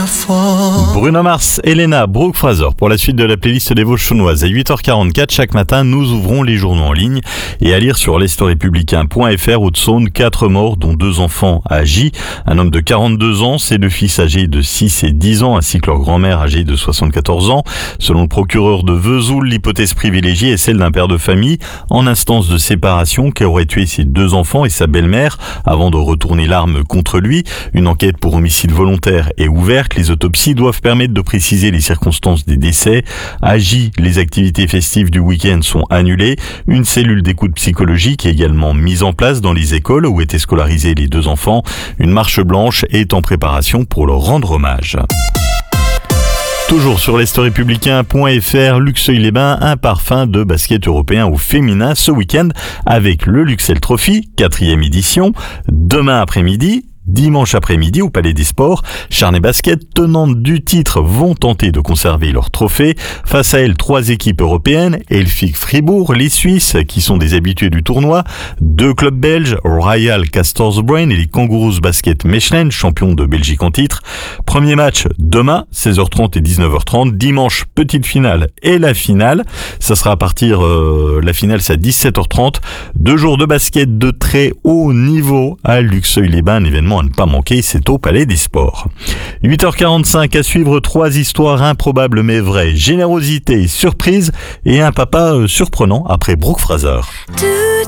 parfois. Bruno Mars, Elena, Brooke Fraser pour la suite de la playlist des Vosges chaunoises. À 8h44 chaque matin, nous ouvrons les journaux en ligne et à lire sur l'estrepublicain.fr. Haute-Saône, 4 morts dont 2 enfants âgés. Un homme de 42 ans, ses 2 fils âgés de 6 et 10 ans ainsi que leur grand-mère âgée de 74 ans. Selon le procureur de Vesoul, l'hypothèse privilégiée est celle d'un père de famille en instance de séparation qui aurait tué ses 2 enfants et sa belle-mère avant de retourner l'arme contre lui. Une enquête pour homicide volontaire est ouverte. Les autopsies doivent permettre de préciser les circonstances des décès. Agi, les activités festives du week-end sont annulées. Une cellule d'écoute psychologique est également mise en place dans les écoles où étaient scolarisés les 2 enfants. Une marche blanche est en préparation pour leur rendre hommage. Toujours sur l'estrepublicain.fr, Luxeuil-les-Bains, un parfum de basket européen au féminin ce week-end avec le Luxel Trophy, 4e édition, demain après-midi. Dimanche après-midi au Palais des Sports, Charnay Basket, tenantes du titre, vont tenter de conserver leur trophée. Face à elles, 3 équipes européennes, Elfic Fribourg, les Suisses qui sont des habitués du tournoi, 2 clubs belges, Royal Castorsbrain et les Kangaroos Basket Mechelen, champions de Belgique en titre. Premier match demain, 16h30 et 19h30. Dimanche, petite finale et la finale. Ça sera à partir, la finale c'est à 17h30. 2 jours de basket de très haut niveau à Luxeuil-les-Bains, un événement à ne pas manquer, c'est au Palais des Sports. 8h45 à suivre 3 histoires improbables mais vraies, générosité, surprise et un papa surprenant après Brooke Fraser.